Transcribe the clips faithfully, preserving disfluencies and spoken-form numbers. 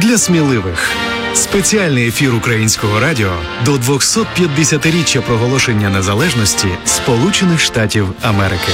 для сміливих. Спеціальний ефір Українського радіо до двохсот п'ятдесятиріччя проголошення незалежності Сполучених Штатів Америки.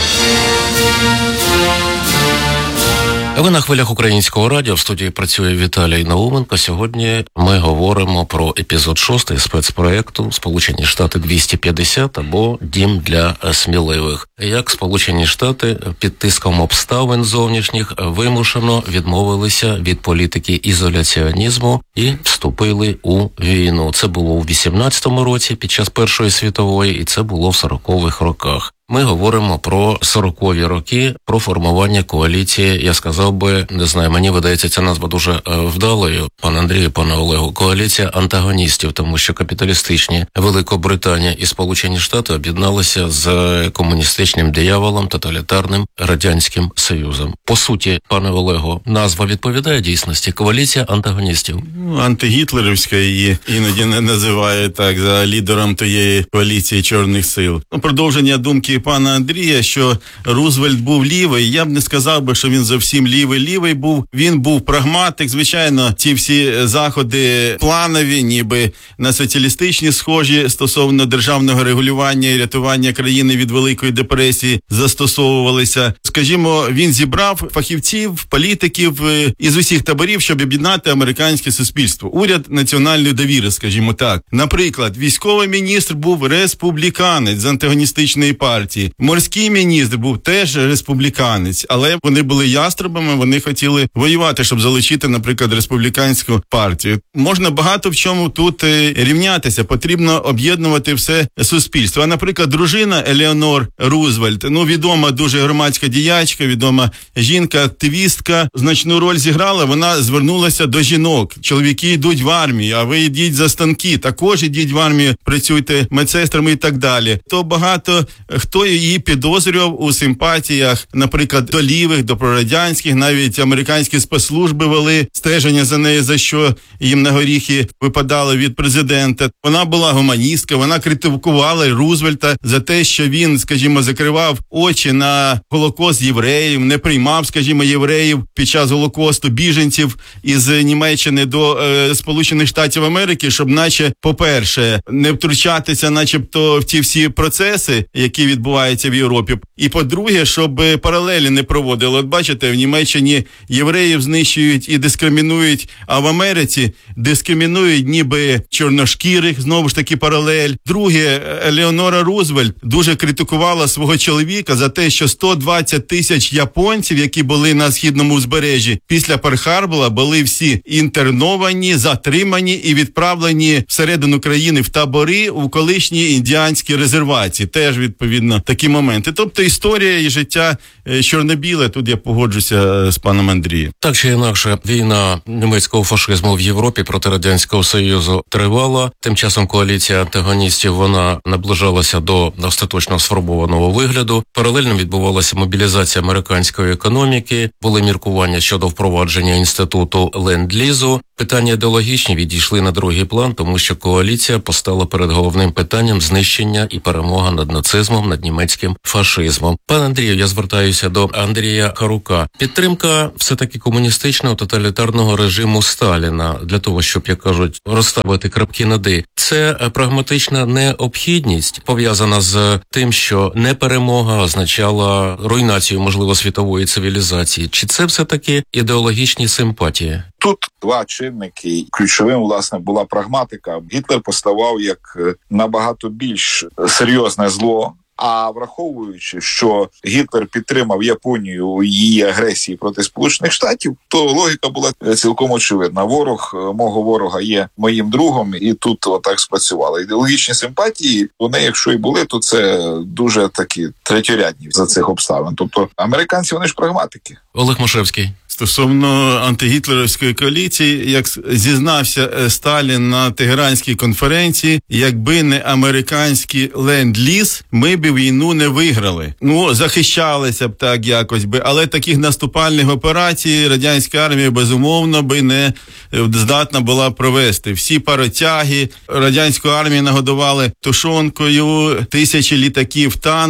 Ви на хвилях Українського радіо, в студії працює Віталій Науменко. Сьогодні ми говоримо про епізод шостий спецпроекту «Сполучені Штати двісті п'ятдесят» або «Дім для сміливих». Як Сполучені Штати під тиском обставин зовнішніх вимушено відмовилися від політики ізоляціонізму і вступили у війну. Це було у вісімнадцятому році під час Першої світової, і це було в сорокових роках. Ми говоримо про сорокові роки, про формування коаліції, я сказав би, не знаю, мені видається ця назва дуже е, вдалою, пане Андрію, пане Олегу, коаліція антагоністів, тому що капіталістичні Великобританія і Сполучені Штати об'єдналися з комуністичним дияволом, тоталітарним Радянським Союзом. По суті, пане Олегу, назва відповідає дійсності, коаліція антагоністів. Ну, антигітлерівська її іноді не називають так, за лідером тієї коаліції чорних сил. Ну, продовження думки пана Андрія, що Рузвельт був лівий, я б не сказав би, що він зовсім лівий-лівий був. Він був прагматик. Звичайно, ці всі заходи планові, ніби на соціалістичні схожі стосовно державного регулювання і рятування країни від Великої депресії застосовувалися. Скажімо, він зібрав фахівців, політиків із усіх таборів, щоб об'єднати американське суспільство. Уряд національної довіри, скажімо так. Наприклад, військовий міністр був республіканець з антагоністичної партії. Морський міністр був теж республіканець, але вони були ястребами, вони хотіли воювати, щоб залучити, наприклад, республіканську партію. Можна багато в чому тут рівнятися, потрібно об'єднувати все суспільство. А, наприклад, дружина Елеонор Рузвельт, ну, відома дуже громадська діячка, відома жінка-активістка, значну роль зіграла, вона звернулася до жінок. Чоловіки йдуть в армію, а ви йдіть за станки, також йдіть в армію, працюйте медсестрами і так далі. То багато хто її підозрював у симпатіях, наприклад, до лівих, до прорадянських, навіть американські спецслужби вели стеження за нею, за що їм на горіхи випадало від президента. Вона була гуманістка, вона критикувала Рузвельта за те, що він, скажімо, закривав очі на Голокост євреїв, не приймав, скажімо, євреїв під час Голокосту, біженців із Німеччини до е, Сполучених Штатів Америки, щоб наче, по-перше, не втручатися начебто в ті всі процеси, які відбуваються в Європі. І по-друге, щоб паралелі не проводили. От бачите, в Німеччині євреїв знищують і дискримінують, а в Америці дискримінують ніби чорношкірих, знову ж таки паралель. Друге, Елеонора Рузвельт дуже критикувала свого чоловіка за те, що сто двадцять тисяч японців, які були на східному узбережжі, після Перл-Харбора були всі інтерновані, затримані і відправлені всередину країни в табори у колишні індіанські резервації. Теж, відповідно, такі моменти. Тобто історія і життя чорно-біле, тут я погоджуся з паном Андрієм. Так чи інакше, війна німецького фашизму в Європі проти Радянського Союзу тривала. Тим часом коаліція антагоністів, вона наближалася до остаточно сформованого вигляду. Паралельно відбувалася мобілізація американської економіки, були міркування щодо впровадження інституту ленд-лізу. Питання ідеологічні відійшли на другий план, тому що коаліція постала перед головним питанням знищення і перемога над нацизмом, над німецьким фашизмом. Пане Андрію, я звертаюся до Андрія Харука. Підтримка все-таки комуністичного тоталітарного режиму Сталіна для того, щоб, як кажуть, розставити крапки над «і». Це прагматична необхідність, пов'язана з тим, що неперемога означала руйнацію, можливо, світової цивілізації. Чи це все-таки ідеологічні симпатії? Тут два чинники. Ключовим, власне, була прагматика. Гітлер поставав як набагато більш серйозне зло. А враховуючи, що Гітлер підтримав Японію у її агресії проти Сполучених Штатів, то логіка була цілком очевидна. Ворог мого ворога є моїм другом, і тут отак спрацювало. Ідеологічні симпатії, вони, якщо і були, то це дуже такі третьорядні за цих обставин. Тобто американці, вони ж прагматики. Олег Машевський. Стосовно антигітлерівської коаліції, як зізнався Сталін на Тегеранській конференції, якби не американський ленд-ліз, ми б війну не виграли. Ну, захищалися б так якось би, але таких наступальних операцій радянська армія, безумовно, би не здатна була провести. Всі паротяги радянської армії нагодували тушонкою, тисячі літаків, танків,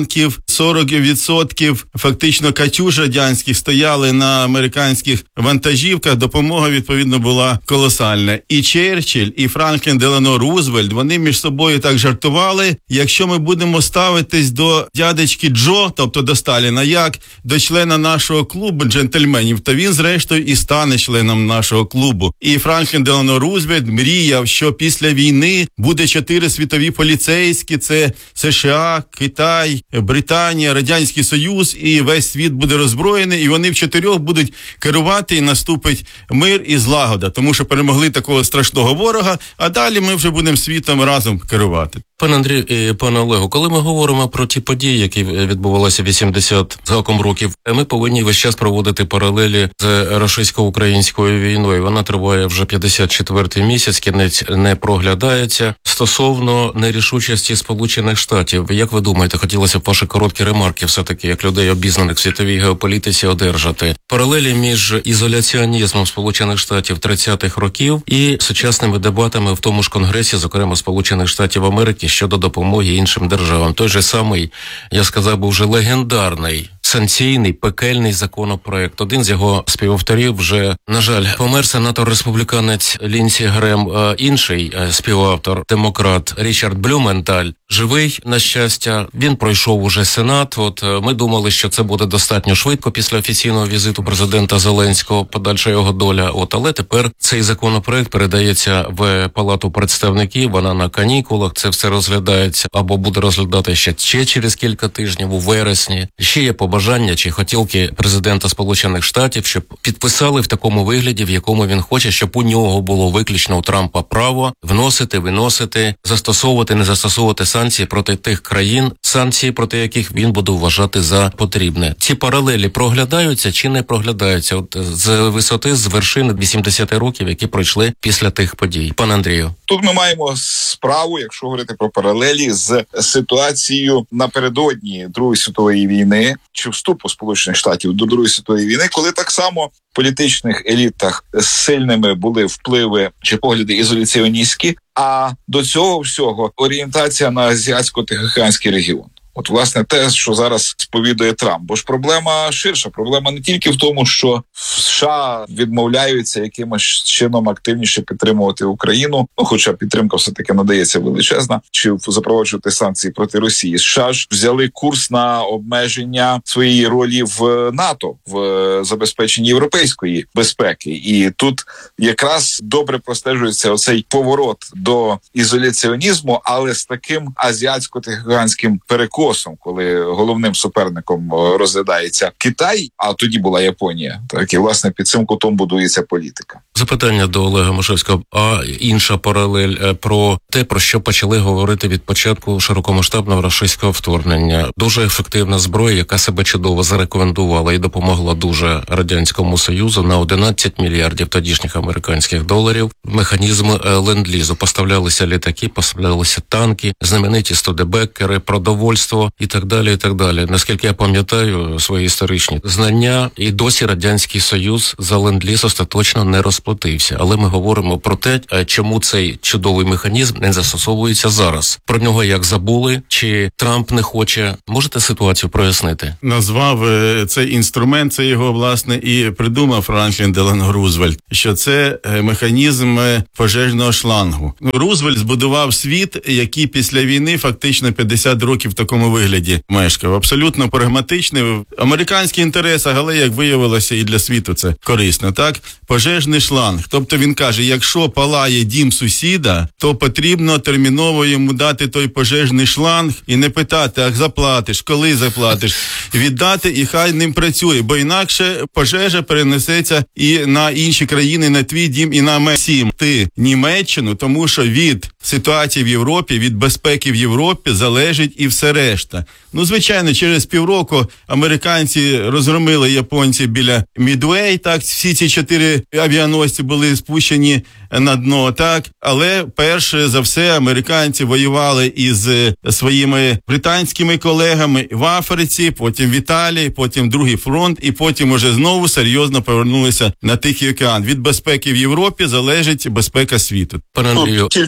сорок відсотків фактично «Катюш» радянських стояли на американських вантажівках, допомога, відповідно, була колосальна. І Черчилль, і Франклін Делано Рузвельт, вони між собою так жартували, якщо ми будемо ставитись до дядечки Джо, тобто до Сталіна, як до члена нашого клубу джентльменів, то він, зрештою, і стане членом нашого клубу. І Франклін Делано Рузвельт мріяв, що після війни буде чотири світові поліцейські, це США, Китай, Британія, Радянський Союз, і весь світ буде роззброєний, і вони в чотирьох будуть керувати, і наступить мир і злагода, тому що перемогли такого страшного ворога, а далі ми вже будемо світом разом керувати. Пане Андрію і пане Олегу, коли ми говоримо про ті події, які відбувалися вісімдесят з гаком років, ми повинні весь час проводити паралелі з російсько-українською війною. Вона триває вже п'ятдесят четвертий місяць, кінець не проглядається. Стосовно нерішучості Сполучених Штатів, як ви думаєте, хотілося б ваші короткі ремарки все-таки, як людей, обізнаних в світовій геополітиці, одержати? Паралелі між ізоляціонізмом Сполучених Штатів тридцятих років і сучасними дебатами в тому ж Конгресі, зокрема Сполучених Штатів Америки, щодо допомоги іншим державам. Той же самий, я сказав би, вже легендарний санкційний, пекельний законопроект. Один з його співавторів вже, на жаль, помер, сенатор-республіканець Лінсі Грем, а інший співавтор, демократ Річард Блюменталь, живий, на щастя. Він пройшов уже Сенат. От ми думали, що це буде достатньо швидко після офіційного візиту президента Зеленського, подальша його доля. От, але тепер цей законопроект передається в Палату представників, вона на канікулах, це все розглядається або буде розглядати ще, ще через кілька тижнів, у вересні. Ще є побажання чи хотілки президента Сполучених Штатів, щоб підписали в такому вигляді, в якому він хоче, щоб у нього було виключно у Трампа право вносити, виносити, застосовувати, не застосовувати санкції проти тих країн, санкції проти яких він буде вважати за потрібне. Ці паралелі проглядаються чи не проглядаються от з висоти, з вершини вісімдесят років, які пройшли після тих подій? Пане Андрію. Тут ми маємо справу, якщо говорити про паралелі, з ситуацією напередодні Другої світової війни, чи вступу Сполучених Штатів до Другої світової війни, коли так само в політичних елітах сильними були впливи чи погляди ізоляціоністські, а до цього всього орієнтація на азіатсько-тихоокеанський регіон. От, власне, те, що зараз сповідує Трамп. Бо ж проблема ширша. Проблема не тільки в тому, що США відмовляються якимось чином активніше підтримувати Україну, ну, хоча підтримка все-таки надається величезна, чи запроваджувати санкції проти Росії. США ж взяли курс на обмеження своєї ролі в НАТО, в забезпеченні європейської безпеки. І тут якраз добре простежується оцей поворот до ізоляціонізму, але з таким азіатсько-тихоокеанським перекосом, коли головним суперником розглядається Китай, а тоді була Японія. Так, і, власне, під цим кутом будується політика. Запитання до Олега Мошевського. А інша паралель про те, про що почали говорити від початку широкомасштабного російського вторгнення. Дуже ефективна зброя, яка себе чудово зарекомендувала і допомогла дуже Радянському Союзу на одинадцять мільярдів тодішніх американських доларів. Механізм ленд-лізу. Поставлялися літаки, поставлялися танки, знамениті студебеккери, продовольство і так далі, і так далі. Наскільки я пам'ятаю свої історичні знання, і досі Радянський Союз за ленд-ліз остаточно не розплатився. Але ми говоримо про те, чому цей чудовий механізм не застосовується зараз. Про нього як забули, чи Трамп не хоче. Можете ситуацію прояснити? Назвав цей інструмент, це його, власне, і придумав Франклін Делано Рузвельт, що це механізм пожежного шлангу. Рузвельт збудував світ, який після війни фактично п'ятдесят років в такому вигляді мешкав. Абсолютно прагматичний. В американських інтересах, але, як виявилося, і для світу це корисно, так? Пожежний шланг. Тобто він каже, якщо палає дім сусіда, то потрібно терміново йому дати той пожежний шланг і не питати, а заплатиш, коли заплатиш, віддати і хай ним працює, бо інакше пожежа перенесеться і на інші країни, на твій дім, і на сім. Ти Німеччину, тому що від ситуації в Європі, від безпеки в Європі залежить і все решта. Ну, звичайно, через півроку американці розгромили японців біля Мідвей, так, всі ці чотири авіаносці були спущені на дно, так, але перше за все американці воювали із своїми британськими колегами в Африці, потім в Італії, потім другий фронт, і потім уже знову серйозно повернулися на Тихий океан. Від безпеки в Європі залежить безпека світу. Пане Андрію, тільки один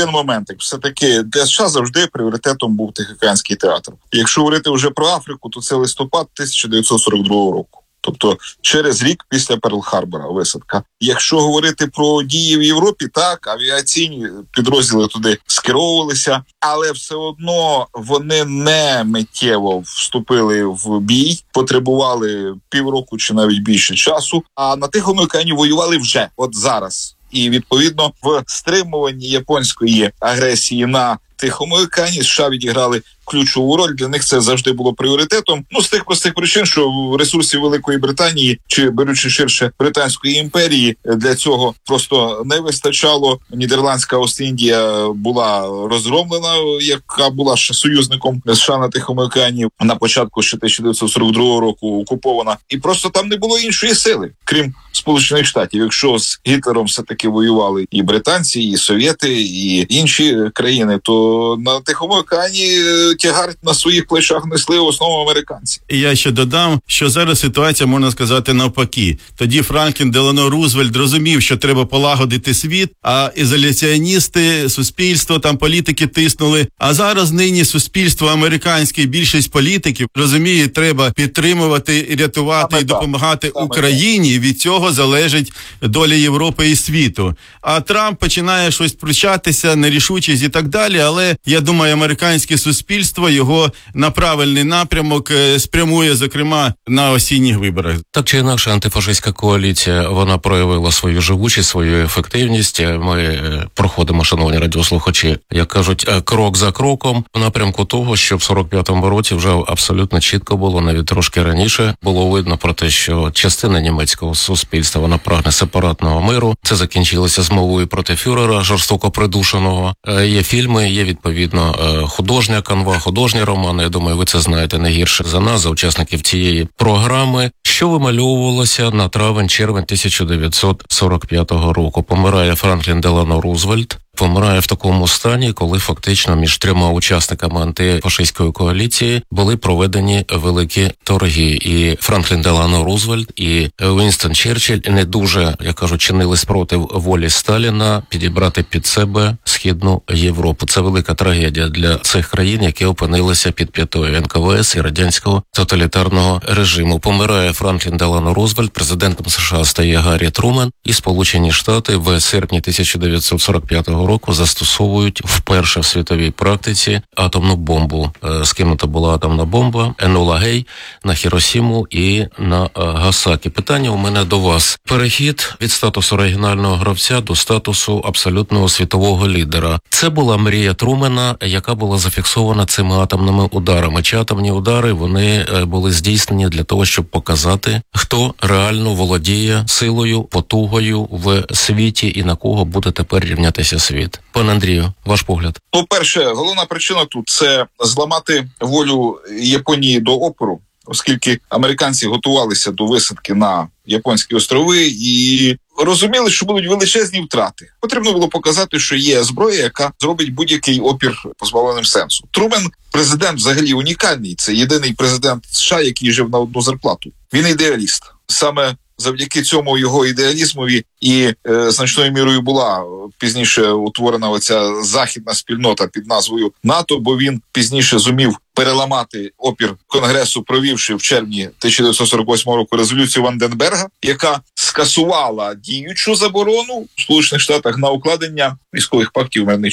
один момент. Все-таки для США завжди пріоритетом був Тихоокеанський театр. Якщо говорити вже про Африку, то це листопад тисяча дев'ятсот сорок другого року. Тобто через рік після Перл-Харбора висадка. Якщо говорити про дії в Європі, так, авіаційні підрозділи туди скеровувалися, але все одно вони не миттєво вступили в бій, потребували півроку чи навіть більше часу, а на Тихому океані воювали вже, от зараз. І, відповідно, в стримуванні японської агресії на Тихому океані США відіграли ключову роль. Для них це завжди було пріоритетом. Ну, з тих простих причин, що ресурсів Великої Британії, чи беручи ширше Британської імперії, для цього просто не вистачало. Нідерландська Ост-Індія була розгромлена, яка була ще союзником США на Тихому океані на початку ще тисяча дев'ятсот сорок другого року окупована. І просто там не було іншої сили, крім Сполучених Штатів. Якщо з Гітлером все-таки воювали і британці, і совєти, і інші країни, то на Тихому океані тягар на своїх плечах несли в основному американці. І я ще додам, що зараз ситуація, можна сказати, навпаки. Тоді Франклін Делано Рузвельт розумів, що треба полагодити світ, а ізоляціоністи, суспільство, там політики тиснули. А зараз нині суспільство американське, більшість політиків розуміє, треба підтримувати, і рятувати, Саме і допомагати Саме Україні. Від цього залежить доля Європи і світу. А Трамп починає щось пручатися, нерішучість і так далі, але я думаю, американське суспільство його на правильний напрямок спрямує, зокрема, на осінніх виборах. Так чи інакше, антифашистська коаліція, вона проявила свою живучість, свою ефективність. Ми проходимо, шановні радіослухачі, як кажуть, крок за кроком в напрямку того, що в сорок п'ятому році вже абсолютно чітко було, навіть трошки раніше, було видно про те, що частина німецького суспільства, вона прагне сепаратного миру. Це закінчилося змовою проти фюрера, жорстоко придушеного. Є фільми, є, відповідно, художня канва, художні романи. Я думаю, ви це знаєте не гірше за нас, за учасників цієї програми, що вимальовувалося на травень-червень тисяча дев'ятсот сорок п'ятого року. Помирає Франклін Делано Рузвельт. Помирає в такому стані, коли фактично між трьома учасниками антифашистської коаліції були проведені великі торги. І Франклін Делано Рузвельт, і Вінстон Черчилль не дуже, як кажуть, чинили спротив волі Сталіна підібрати під себе Східну Європу. Це велика трагедія для цих країн, які опинилися під п'ятою ен ка ве ес і радянського тоталітарного режиму. Помирає Франклін Делано Рузвельт, президентом США стає Гаррі Труман, і Сполучені Штати в серпні тисяча дев'ятсот сорок п'ятого року застосовують вперше в світовій практиці атомну бомбу. Скинута була атомна бомба Енола Гей на Хіросіму і на Гасакі. Питання у мене до вас. Перехід від статусу регіонального гравця до статусу абсолютного світового лідера. Це була мрія Трумена, яка була зафіксована цими атомними ударами. Чи атомні удари, вони були здійснені для того, щоб показати, хто реально володіє силою, потугою в світі і на кого буде тепер рівнятися світ. Пане Андрію, ваш погляд. По-перше, головна причина тут – це зламати волю Японії до опору, оскільки американці готувалися до висадки на Японські острови і розуміли, що будуть величезні втрати. Потрібно було показати, що є зброя, яка зробить будь-який опір позбавленим сенсу. Трумен – президент взагалі унікальний. Це єдиний президент США, який жив на одну зарплату. Він ідеаліст. Саме завдяки цьому його ідеалізмові і е, значною мірою була пізніше утворена оця західна спільнота під назвою НАТО, бо він пізніше зумів переламати опір Конгресу, провівши в червні тисяча дев'ятсот сорок восьмого року резолюцію Ванденберга, яка скасувала діючу заборону в Сполучених Штатах на укладення військових пактів мирний